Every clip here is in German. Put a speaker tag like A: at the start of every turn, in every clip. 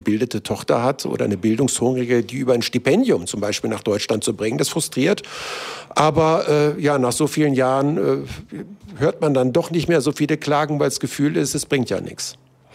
A: gebildete Tochter hat oder eine Bildungshungrige, die über ein Stipendium zum Beispiel nach Deutschland zu bringen. Das frustriert. Aber nach so vielen Jahren hört man dann doch nicht mehr so viele Klagen, weil das Gefühl ist, es bringt ja nichts.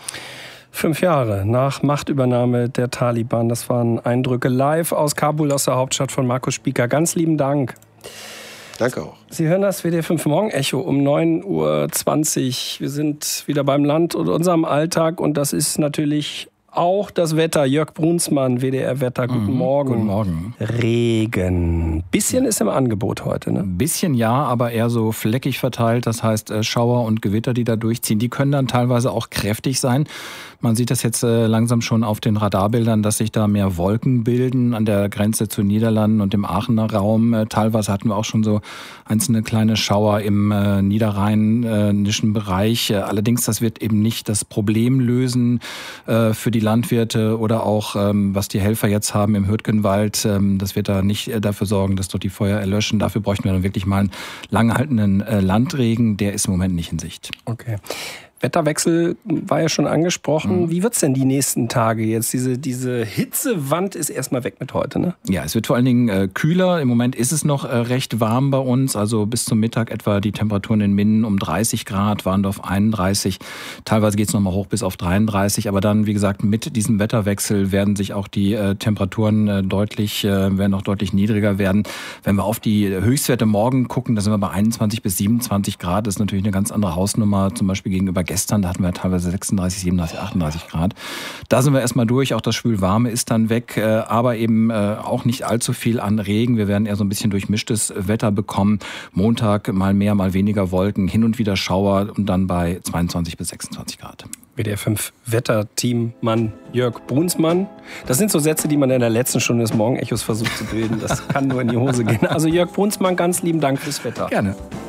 B: 5 Jahre nach Machtübernahme der Taliban. Das waren Eindrücke live aus Kabul, aus der Hauptstadt, von Markus Spieker. Ganz lieben Dank.
A: Danke auch.
B: Sie hören das WDR 5 Morgen-Echo um 9:20 Uhr. Wir sind wieder beim Land und unserem Alltag. Und das ist natürlich auch das Wetter. Jörg Brunsmann, WDR-Wetter. Guten Morgen.
C: Guten Morgen.
B: Regen. Bisschen ist im Angebot heute, ne?
C: Ein bisschen ja, aber eher so fleckig verteilt. Das heißt, Schauer und Gewitter, die da durchziehen, die können dann teilweise auch kräftig sein. Man sieht das jetzt langsam schon auf den Radarbildern, dass sich da mehr Wolken bilden an der Grenze zu Niederlanden und dem Aachener Raum. Teilweise hatten wir auch schon so einzelne kleine Schauer im niederrheinischen Bereich. Allerdings, das wird eben nicht das Problem lösen für die Landwirte oder auch, was die Helfer jetzt haben im Hürtgenwald. Das wird da nicht dafür sorgen, dass dort die Feuer erlöschen. Dafür bräuchten wir dann wirklich mal einen langhaltenden Landregen. Der ist im Moment nicht in Sicht.
B: Okay. Wetterwechsel war ja schon angesprochen. Wie wird's denn die nächsten Tage jetzt? Diese Hitzewand ist erstmal weg mit heute, ne?
C: Ja, es wird vor allen Dingen kühler. Im Moment ist es noch recht warm bei uns. Also bis zum Mittag etwa die Temperaturen in Minden um 30 Grad, Warndorf 31. Teilweise geht's noch mal hoch bis auf 33. Aber dann, wie gesagt, mit diesem Wetterwechsel werden sich auch die Temperaturen werden noch deutlich niedriger werden. Wenn wir auf die Höchstwerte morgen gucken, da sind wir bei 21 bis 27 Grad. Das ist natürlich eine ganz andere Hausnummer, zum Beispiel gegenüber gestern, da hatten wir teilweise 36, 37, 38 Grad. Da sind wir erstmal durch, auch das Schwülwarme ist dann weg, aber eben auch nicht allzu viel an Regen. Wir werden eher so ein bisschen durchmischtes Wetter bekommen. Montag mal mehr, mal weniger Wolken, hin und wieder Schauer und dann bei 22 bis 26 Grad.
B: WDR 5 Wetterteammann Jörg Brunsmann. Das sind so Sätze, die man in der letzten Stunde des Morgenechos versucht zu bilden. Das kann nur in die Hose gehen. Also Jörg Brunsmann, ganz lieben Dank fürs Wetter.
C: Gerne.